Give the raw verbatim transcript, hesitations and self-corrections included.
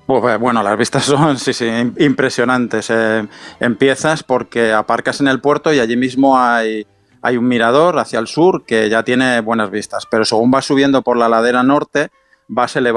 Pues, bueno, las vistas son, sí, sí, impresionantes. Eh, empiezas porque aparcas en el puerto y allí mismo hay, hay un mirador hacia el sur que ya tiene buenas vistas, pero según vas subiendo por la ladera norte, vas elevando